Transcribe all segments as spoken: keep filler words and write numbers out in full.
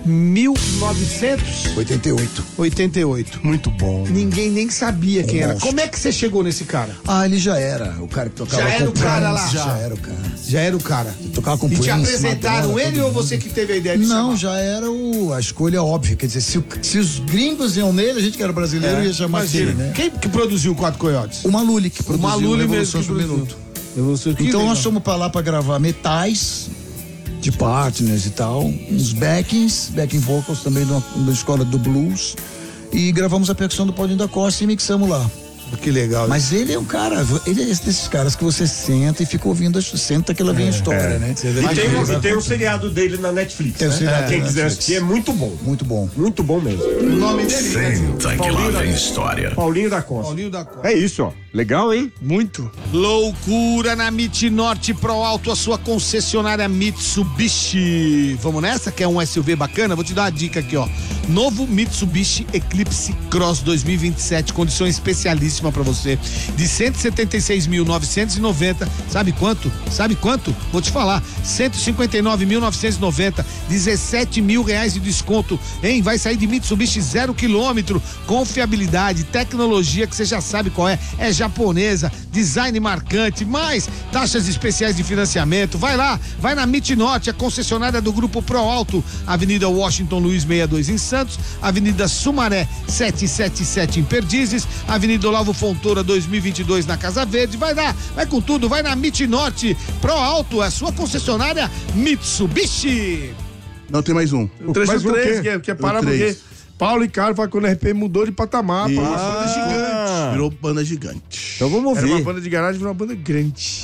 mil novecentos e oitenta e oito. oitenta e oito. Muito bom. Ninguém nem sabia quem Um era. monstro. Como é que você chegou nesse cara? Ah, ele já era o cara que tocava Já era com o cara Prince, lá? Já. Já. era o cara. Já era o cara. Tocava com E Prince, te apresentaram Madonna, ele todo ou mundo. você que teve a ideia de Não, chamar? já era o, a escolha óbvia. Quer dizer, se, o- se os gringos iam nele, a gente que era brasileiro ia chamar Imagina. ele, né? Quem que produziu o Quatro Coiotes? O Maluli que O produziu Maluli mesmo Revolução que do produziu. Minuto. Revolução- que Então legal. nós fomos pra lá pra gravar metais de partners e tal, uns backings, backing vocals também de uma, de uma escola do blues, e gravamos a percussão do Paulinho da Costa e mixamos lá. Que legal. Mas ele é um cara, ele é esse desses caras que você senta e fica ouvindo, a- senta que ela vem a história, né? E tem, um- e tem um seriado dele na Netflix. Tem o né? seriado Quem na quiser Netflix. assistir é muito bom. Muito bom. Muito bom mesmo. O nome dele? Senta que lá vem história. Paulinho da Costa. Paulinho da Costa. É isso, ó. Legal, hein? Muito. Loucura na Mit Norte Pro Alto, a sua concessionária Mitsubishi. Vamos nessa? Quer um S U V bacana? Vou te dar uma dica aqui, ó. Novo Mitsubishi Eclipse Cross dois mil e vinte e sete, condição especialíssima pra você, de cento e setenta e seis mil novecentos e noventa. Sabe quanto? Sabe quanto? Vou te falar. cento e cinquenta e nove mil novecentos e noventa, dezessete mil reais de desconto, hein? Vai sair de Mitsubishi zero quilômetro, confiabilidade, tecnologia que você já sabe qual é, é japonesa, design marcante, mais taxas especiais de financiamento. Vai lá, vai na Mit Norte, a concessionária do Grupo Pro Alto, Avenida Washington Luiz sessenta e dois em Santos, Avenida Sumaré setecentos e setenta e sete em Perdizes, Avenida Olavo Fontoura dois mil e vinte e dois na Casa Verde. Vai lá, vai com tudo, vai na Mit Norte Pro Alto, a sua concessionária Mitsubishi. Não, tem mais um. O trecho Mas o três, quê? que é, que é O parar três. porque Paulo e Carlos fala que quando o R P M mudou de patamar, Isso. para uma banda gigante. Virou banda gigante. Então vamos Era uma ouvir. banda de garagem, virou uma banda grande.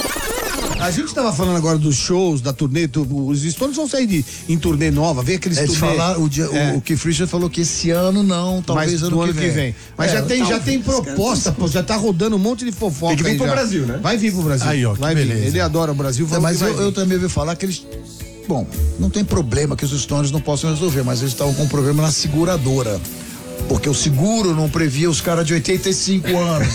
A gente tava falando agora dos shows, da turnê, tu- os Stones vão sair de, em turnê nova, vem aqueles É, eles turnê. falaram, o, dia, É. o, o Keith Richards falou que esse ano não, talvez Mas ano, do ano que vem. Mas É, já tem, já talvez, tem cara, proposta, pô, já tá rodando um monte de fofoca. Tem que vir aí pro já. Brasil, né? Vai vir pro Brasil. Aí, ó, que vai vir. beleza. Ele adora o Brasil, É, falou mas que vai eu, eu vir. também ouvi falar que eles. Bom, não tem problema que os Stones não possam resolver, mas eles estavam com um problema na seguradora. Porque o seguro não previa os caras de oitenta e cinco anos.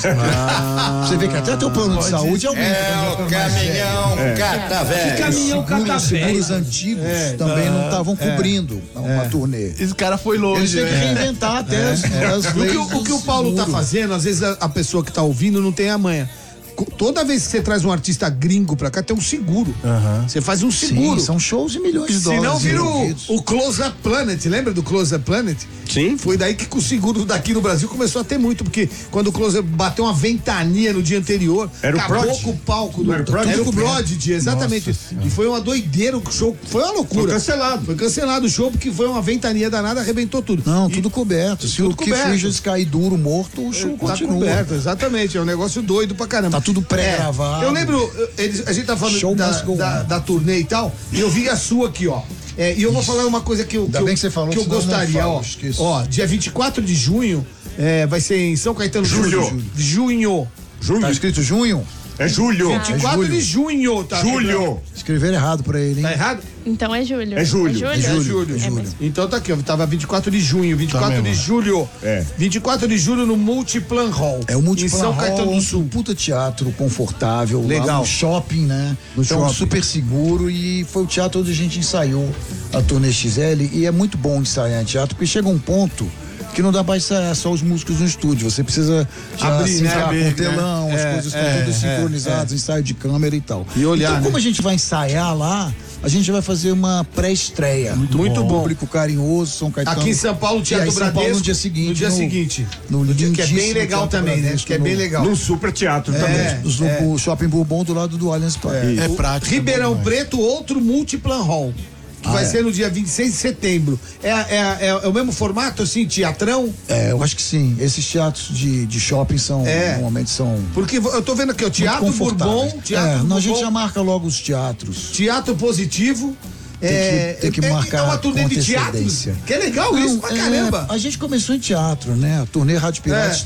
Você vê que até teu plano de saúde aumenta. É o caminhão cata velho. Caminhão Seguros, seguros antigos também não estavam cobrindo uma turnê. Esse cara foi Eles longe, têm que né? reinventar até as, as O que, leis o, o que do o Paulo tá seguro. fazendo, às vezes a, a pessoa que tá ouvindo não tem a manha. Co- Toda vez que você traz um artista gringo pra cá, tem um seguro. Você faz um seguro. Sim, são shows de milhões de Se dólares. não vira o, envolvidos. o Close Up Planet, lembra do Close Up Planet? Sim. Foi daí que o seguro daqui no Brasil começou a ter muito, porque quando o Close Up bateu uma ventania no dia anterior, Era o acabou Prodigy? com o palco do Não era o Prodigy? Era o Prodigy, exatamente. E foi uma doideira, o show foi uma loucura. Foi cancelado. Foi cancelado o show porque foi uma ventania danada, arrebentou tudo. Não, E- tudo coberto. Se tudo o Keith coberto. Richards cair duro, morto, o show Tá continua. coberto, exatamente. É um negócio doido pra caramba. Tá tudo pré-gravado. É, eu lembro, eu- eles- a gente tá falando Show da, must go da, on. da turnê e tal, e eu vi a sua aqui, ó. É, e eu vou falar uma coisa que eu, Ainda que eu, bem que você falou, que eu senão eu não gostaria, falo, ó. esqueço. Ó, dia vinte e quatro de junho, é, vai ser em São Caetano do Sul. Julho. Junho. Junho. Tá escrito junho? É julho. vinte e quatro de junho, tá? Julho. Escreveram errado pra ele, hein? Tá errado? Então é julho. É julho. É É julho? julho. É mesmo. Então tá aqui, ó. Tava vinte e quatro de junho, vinte e quatro de julho. É. vinte e quatro de julho no Multiplan Hall. É o Multiplan Em São Hall, Caetano do Sul. um puta teatro confortável, lá Legal. no shopping, né? No então, shopping. super seguro, e foi o teatro onde a gente ensaiou a turnê X L, e é muito bom ensaiar em teatro, porque chega um ponto que não dá pra ensaiar só os músicos no estúdio, você precisa já Abrir, se né? entrar com Abrir, o telão, né? as É, coisas estão é, todas é, sincronizadas, ensaio de câmera e tal. E olhar, então, como né? a gente vai ensaiar lá, a gente vai fazer uma pré-estreia. Muito bom. Público carinhoso, São Caetano. Aqui em São Paulo, E Teatro aí, São Paulo Bradesco. no dia seguinte. No dia seguinte. No, No dia, que é bem lindíssimo legal Teatro também, né? Bradesco, Que é bem no- legal. Num super teatro É. também. Os- O Shopping Bourbon do lado do Allianz Parque. É prático. Ribeirão demais. Preto, outro Multiplan Hall. Que Ah, vai é. ser no dia vinte e seis de setembro. É, é, é, é o mesmo formato, assim, teatrão? É, eu acho que sim. Esses teatros de, de shopping são, É. normalmente são Porque eu tô vendo aqui, ó, muito Teatro confortáveis. Bourbon, Teatro é, não, a gente Bourbon, já marca logo os teatros. Teatro Positivo. Tem que- é, tem que é, marcar é uma turnê com de teatro. antecedência. Que é legal isso, Não, pra é, caramba. a gente começou em teatro, né? A turnê Rádio Pirata É.